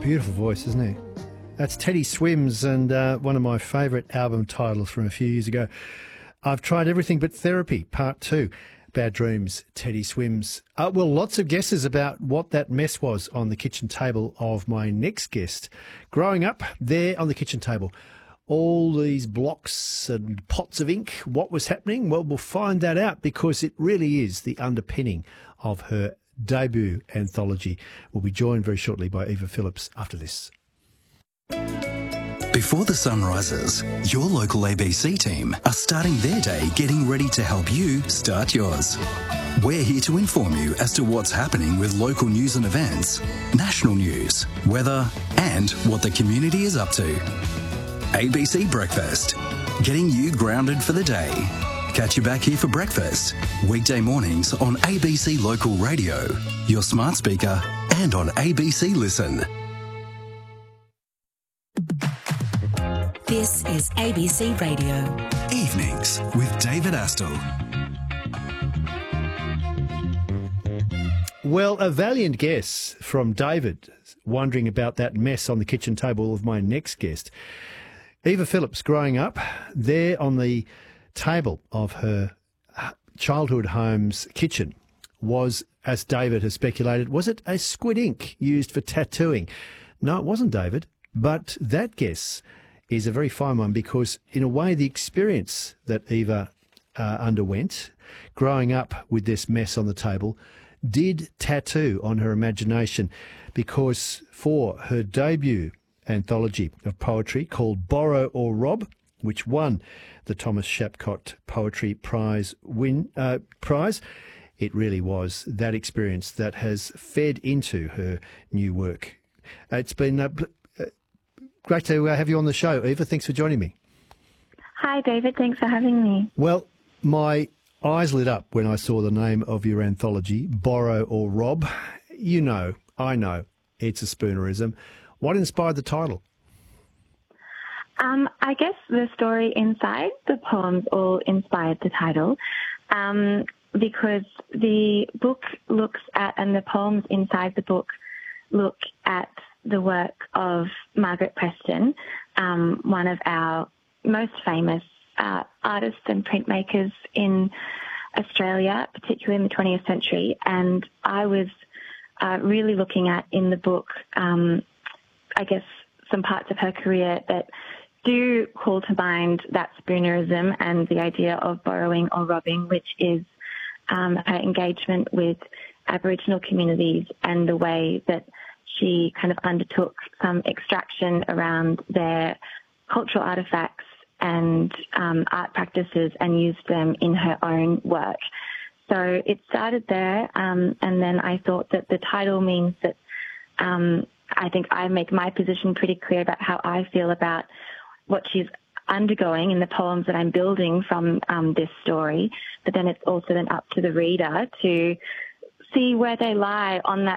Beautiful voice, isn't he? That's Teddy Swims, and one of my favourite album titles from a few years ago. I've Tried Everything But Therapy, Part 2. Bad Dreams, Teddy Swims. Well, lots of guesses about what that mess was on the kitchen table of my next guest. Growing up there on the kitchen table, all these blocks and pots of ink, what was happening? Well, we'll find that out because it really is the underpinning of her debut anthology. We'll be joined very shortly by Eva Phillips after this. Before the sun rises, your local ABC team are starting their day getting ready to help you start yours. We're here to inform you as to what's happening with local news and events, national news, weather, and what the community is up to. ABC Breakfast, getting you grounded for the day. Catch you back here for breakfast, weekday mornings on ABC Local Radio, your smart speaker, and on ABC Listen. This is ABC Radio. Evenings with David Astle. Well, a valiant guess from David, wondering about that mess on the kitchen table of my next guest. Eva Phillips, growing up there on the table of her childhood home's kitchen was, as David has speculated, was it a squid ink used for tattooing? No, it wasn't, David, but that guess is a very fine one because, in a way, the experience that Eva underwent growing up with this mess on the table did tattoo on her imagination, because for her debut anthology of poetry called Borrow or Rob, which won the Thomas Shapcott Poetry Prize, it really was that experience that has fed into her new work. It's been great to have you on the show, Eva. Thanks for joining me. Hi, David. Thanks for having me. Well, my eyes lit up when I saw the name of your anthology, Borrow or Rob. You know, I know, it's a Spoonerism. What inspired the title? I guess the story inside the poems all inspired the title, because the book looks at, and the poems inside the book look at the work of Margaret Preston, one of our most famous artists and printmakers in Australia, particularly in the 20th century. And I was really looking at in the book, I guess, some parts of her career that do call to mind that Spoonerism and the idea of borrowing or robbing, which is her engagement with Aboriginal communities and the way that she kind of undertook some extraction around their cultural artefacts and art practices and used them in her own work. So it started there, and then I thought that the title means that I think I make my position pretty clear about how I feel about what she's undergoing in the poems that I'm building from this story, but then it's also then up to the reader to see where they lie on that